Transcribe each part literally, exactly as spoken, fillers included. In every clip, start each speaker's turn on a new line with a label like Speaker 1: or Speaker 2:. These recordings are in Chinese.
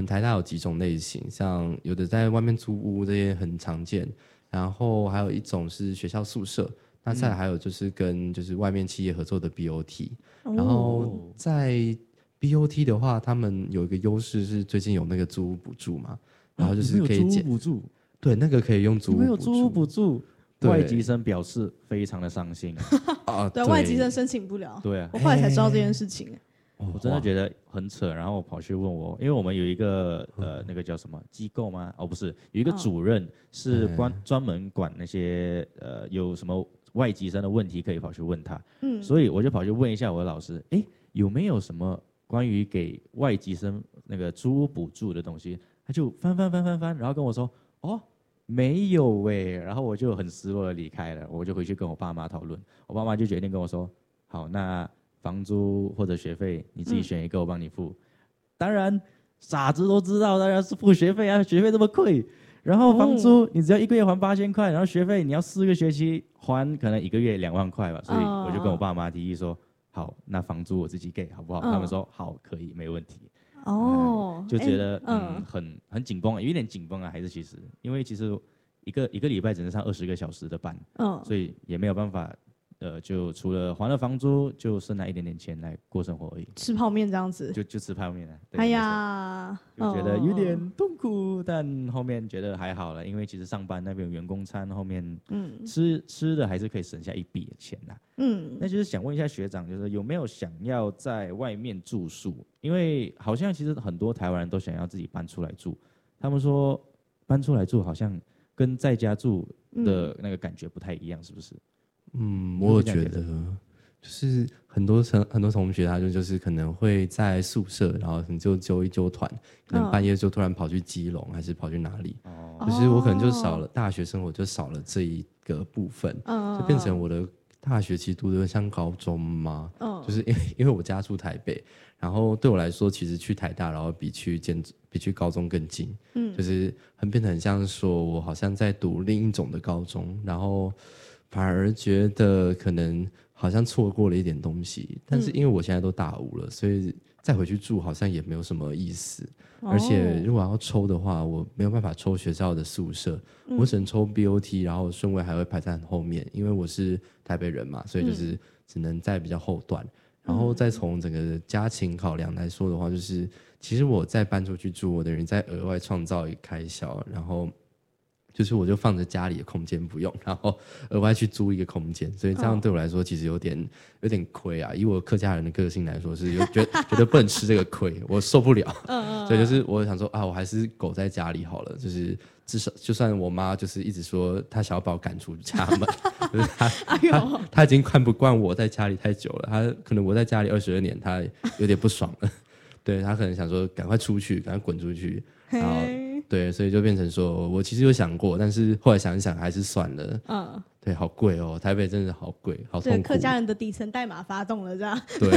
Speaker 1: 们台大有几种类型，像有的在外面租屋这些很常见，然后还有一种是学校宿舍，那再来还有就是跟就是外面企业合作的 B O T，、嗯、然后在 B O T 的话，他们有一个优势是最近有那个租屋补助嘛，然后就是可以减、
Speaker 2: 啊、租屋补助，
Speaker 1: 对，那个可以用租屋补助，
Speaker 2: 没有租屋补助。外籍生表示非常的伤心
Speaker 3: 啊，对，外籍生申请不了。
Speaker 2: 对啊，
Speaker 3: 我后来才知道这件事情。
Speaker 2: 我真的觉得很扯，然后我跑去问我，因为我们有一个呃那个叫什么机构吗？哦，不是，有一个主任是关专门管那些呃有什么外籍生的问题可以跑去问他。嗯，所以我就跑去问一下我的老师，哎，有没有什么关于给外籍生那个租屋补助的东西？他就翻翻翻翻翻，然后跟我说，哦。没有哎，然后我就很失落的离开了，我就回去跟我爸妈讨论，我爸妈就决定跟我说，好，那房租或者学费你自己选一个，我帮你付。嗯、当然，傻子都知道，当然是付学费啊，学费这么贵。然后房租、哦、你只要一个月还八千块，然后学费你要四个学期还，可能一个月两万块吧。所以我就跟我爸妈提议说，好，那房租我自己给，好不好？哦、他们说好，可以，没问题。哦、嗯，就觉得、欸、嗯很很紧绷，有一点紧绷啊，还是其实因为其实一个一个礼拜只能上二十个小时的班，嗯，所以也没有办法，呃，就除了还了房租，就剩那一点点钱来过生活而已。
Speaker 3: 吃泡面这样子，
Speaker 2: 就就吃泡面啊。
Speaker 3: 哎呀，
Speaker 2: 就觉得有点痛苦，嗯、但后面觉得还好了，因为其实上班那边有员工餐，后面嗯吃吃的还是可以省下一笔钱呐。嗯，那就是想问一下学长，就是有没有想要在外面住宿？因为好像其实很多台湾人都想要自己搬出来住，他们说搬出来住好像跟在家住的那个感觉不太一样，是不是？
Speaker 1: 嗯，我有觉得就是很多同很多同学他就就是可能会在宿舍，然后可能就揪一揪团，可能半夜就突然跑去基隆，还是跑去哪里？哦，就是我可能就少了大学生活，就少了这一个部分，哦、就变成我的。大学其实读的像高中嘛，嗯，就是因为因为我家住台北，然后对我来说，其实去台大，然后比去建比去高中更近，嗯，就是很变得很像说我好像在读另一种的高中，然后反而觉得可能好像错过了一点东西，但是因为我现在都大五了，所以再回去住好像也没有什么意思。而且如果要抽的话，我没有办法抽学校的宿舍，嗯、我只能抽 B O T， 然后顺位还会排在很后面，因为我是台北人嘛，所以就是只能在比较后段。嗯、然后再从整个家庭考量来说的话，就是其实我再搬出去住，我等于在额外创造一个开销，然后就是我就放着家里的空间不用，然后额外去租一个空间，所以这样对我来说其实有点有点亏啊。以我客家人的个性来说，是有觉得觉得不能吃这个亏，我受不了。嗯所以就是我想说啊，我还是苟在家里好了，就是至少就算我妈就是一直说她想要把我赶出家门，就是她哎呦她她已经看不惯我在家里太久了，她可能我在家里二十二年，她有点不爽了。对，她可能想说赶快出去，赶快滚出去，然后。对，所以就变成说我其实有想过，但是后来想一想还是算了。嗯，对，好贵哦，台北真的好贵，好痛苦。
Speaker 3: 对，客家人的底层代码发动了，这样。
Speaker 1: 对。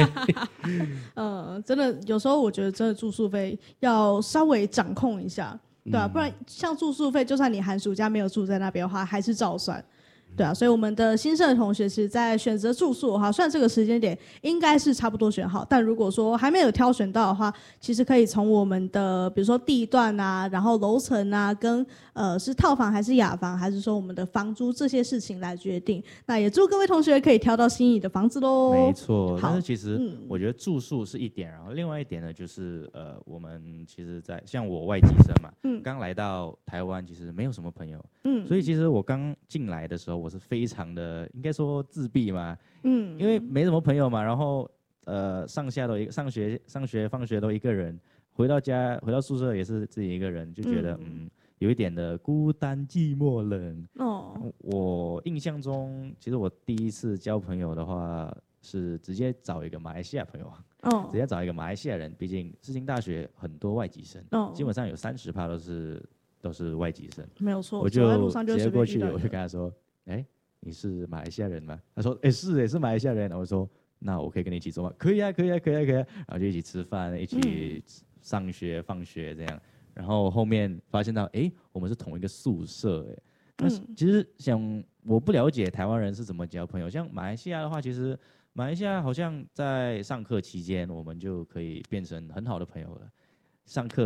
Speaker 3: 嗯，真的有时候我觉得真的住宿费要稍微掌控一下，对啊，嗯、不然像住宿费，就算你寒暑假没有住在那边的话，还是照算。对啊，所以我们的新生的同学其实在选择住宿哈，虽然这个时间点应该是差不多选好，但如果说还没有挑选到的话，其实可以从我们的比如说地段啊，然后楼层啊，跟呃是套房还是雅房，还是说我们的房租这些事情来决定。那也祝各位同学可以挑到心仪的房子喽。
Speaker 2: 没错，但是其实我觉得住宿是一点，然后另外一点呢，就是呃我们其实在像我外籍生嘛，嗯，刚来到台湾其实没有什么朋友，嗯，所以其实我刚进来的时候。我是非常的，应该说自闭嘛，嗯，因为没什么朋友嘛，然后呃上下都一上学上学放学都一个人，回到家回到宿舍也是自己一个人，就觉得 嗯, 嗯有一点的孤单寂寞冷。哦，我印象中，其实我第一次交朋友的话是直接找一个马来西亚朋友，哦，直接找一个马来西亚人，毕竟世新大学很多外籍生，哦，基本上有三十趴都是都是外籍生，
Speaker 3: 没有错，
Speaker 2: 我就直接过去，我就跟他说。哎，你是马来西亚人吗？他说，哎，是，也是马来西亚人。我说，那我可以跟你一起做吗？可以啊，可以啊，可以啊，可以啊。然后就一起吃饭，一起上学、放学这样。然后后面发现到，哎，我们是同一个宿舍，哎。那其实想，我不了解台湾人是怎么交朋友。像马来西亚的话，其实马来西亚好像在上课期间，我们就可以变成很好的朋友了。上课。